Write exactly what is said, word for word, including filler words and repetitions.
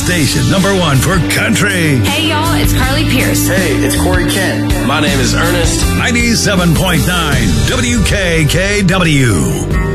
station number one for country. Hey, y'all, it's Carly Pierce. Hey, it's Corey Kent. My name is Ernest. ninety-seven point nine W K K W.